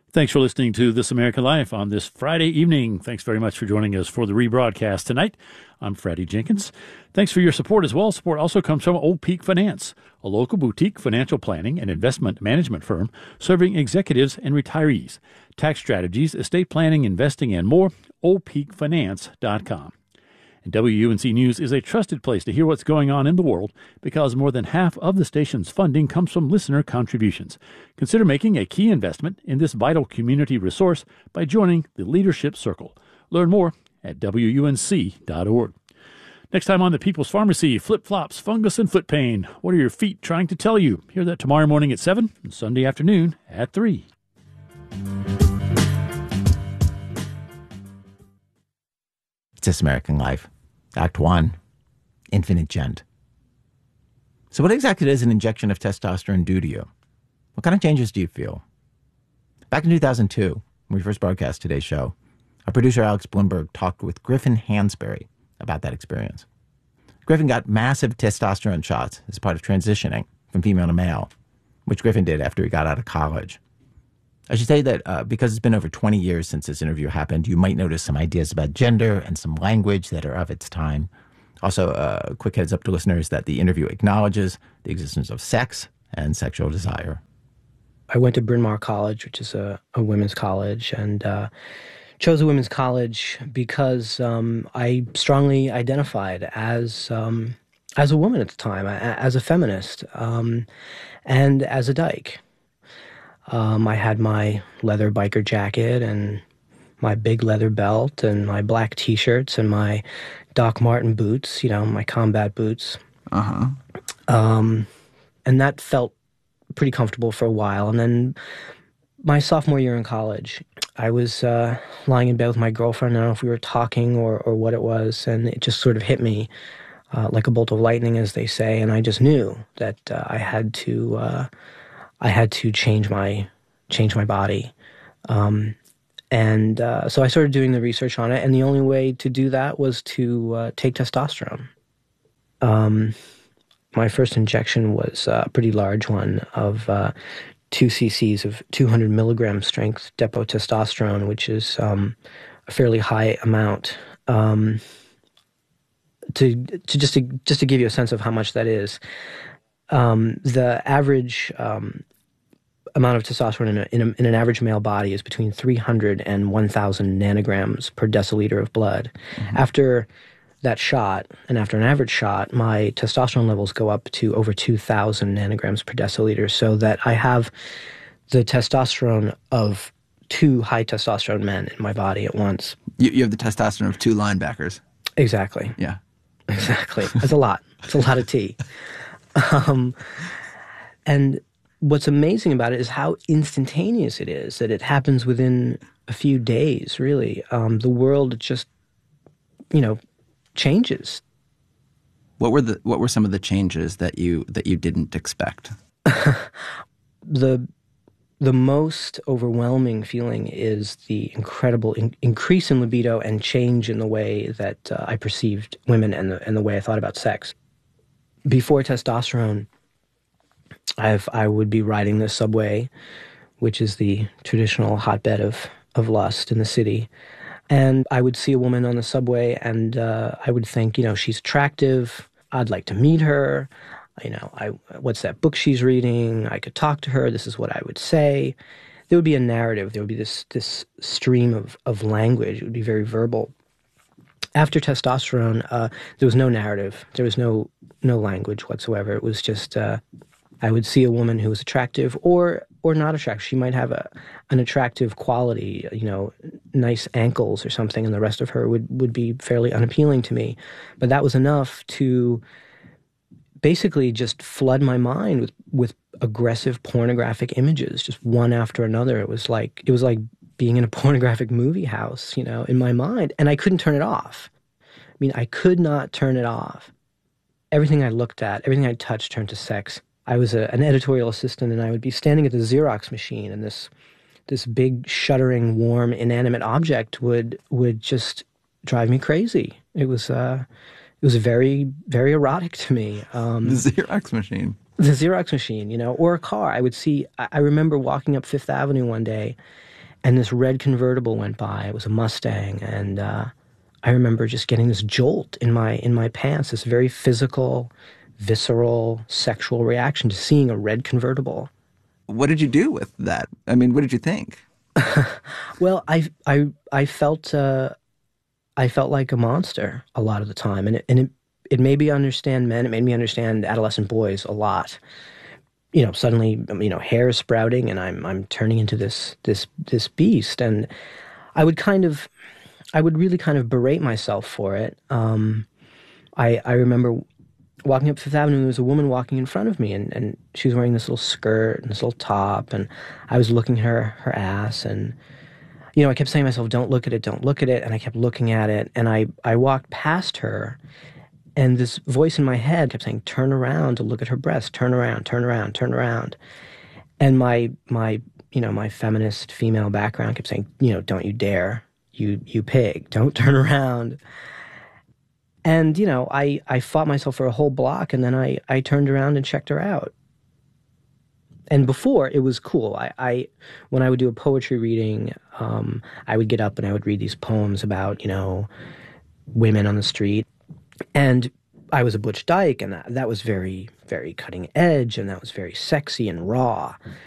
Thanks for listening to This American Life on this Friday evening. Thanks very much for joining us for the rebroadcast tonight. I'm Freddie Jenkins. Thanks for your support as well. Support also comes from Old Peak Finance, a local boutique financial planning and investment management firm serving executives and retirees. Tax strategies, estate planning, investing, and more. oldpeakfinance.com. And WUNC News is a trusted place to hear what's going on in the world because more than half of the station's funding comes from listener contributions. Consider making a key investment in this vital community resource by joining the Leadership Circle. Learn more at WUNC.org. Next time on The People's Pharmacy, flip-flops, fungus, and foot pain. What are your feet trying to tell you? Hear that tomorrow morning at 7 and Sunday afternoon at 3. It's This American Life. Act 1, Infinite Gent. So what exactly does an injection of testosterone do to you? What kind of changes do you feel? Back in 2002, when we first broadcast today's show, our producer Alex Bloomberg talked with Griffin Hansberry about that experience. Griffin got massive testosterone shots as part of transitioning from female to male, which Griffin did after he got out of college. I should say that because it's been over 20 years since this interview happened, you might notice some ideas about gender and some language that are of its time. Also, a quick heads up to listeners that the interview acknowledges the existence of sex and sexual desire. I went to Bryn Mawr College, which is a women's college, and chose a women's college because I strongly identified as a woman at the time, as a feminist, and as a dyke. I had my leather biker jacket and my big leather belt and my black T-shirts and my Doc Marten boots, my combat boots. And that felt pretty comfortable for a while. And then my sophomore year in college, I was lying in bed with my girlfriend. I don't know if we were talking or what it was, and it just sort of hit me like a bolt of lightning, as they say. And I just knew that I had to change my body. So I started doing the research on it, and the only way to do that was to take testosterone. My first injection was a pretty large one of 2 cc's of 200 milligram strength depot testosterone, which is a fairly high amount. Just to give you a sense of how much that is, the average amount of testosterone in an average male body is between 300 and 1,000 nanograms per deciliter of blood. Mm-hmm. After that shot, and after an average shot, my testosterone levels go up to over 2,000 nanograms per deciliter, so that I have the testosterone of 2 high testosterone men in my body at once. You have the testosterone of 2 linebackers. Exactly. Yeah. Exactly. That's a lot. It's a lot of tea. And what's amazing about it is how instantaneous it is, that it happens within a few days, really. The world just, changes. What were some of the changes that you didn't expect? The most overwhelming feeling is the incredible increase in libido and change in the way that I perceived women and the way I thought about sex. Before testosterone, I would be riding the subway, which is the traditional hotbed of lust in the city. And I would see a woman on the subway, and I would think, she's attractive. I'd like to meet her. What's that book she's reading? I could talk to her. This is what I would say. There would be a narrative. There would be this stream of language. It would be very verbal. After testosterone, there was no narrative. There was no language whatsoever. It was just I would see a woman who was attractive or not attractive. She might have an attractive quality, nice ankles or something, and the rest of her would be fairly unappealing to me. But that was enough to basically just flood my mind with aggressive pornographic images, just one after another. It was like being in a pornographic movie house, in my mind, and I couldn't turn it off. I could not turn it off. Everything I looked at, everything I touched turned to sex. I was an editorial assistant, and I would be standing at the Xerox machine, and this big, shuddering, warm, inanimate object would just drive me crazy. It was very, very erotic to me. The Xerox machine. The Xerox machine, or a car. I remember walking up Fifth Avenue one day, And this red convertible went by. It was a Mustang, and I remember just getting this jolt in my pants, this very physical, visceral, sexual reaction to seeing a red convertible. What did you do with that? I mean, what did you think? Well, I felt like a monster a lot of the time, and it made me understand men. It made me understand adolescent boys a lot. Suddenly, hair is sprouting, and I'm turning into this beast, and I would really kind of berate myself for it. I remember walking up Fifth Avenue, and there was a woman walking in front of me, and she was wearing this little skirt and this little top, and I was looking at her ass, and I kept saying to myself, "Don't look at it, don't look at it," and I kept looking at it, and I walked past her. And this voice in my head kept saying, "Turn around to look at her breasts. Turn around, turn around, turn around." And my feminist female background kept saying, "Don't you dare, you pig, don't turn around." And, I fought myself for a whole block, and then I turned around and checked her out. And before, it was cool. When I would do a poetry reading, I would get up and I would read these poems about, women on the street. And I was a Butch Dyke, and that was very, very cutting edge, and that was very sexy and raw.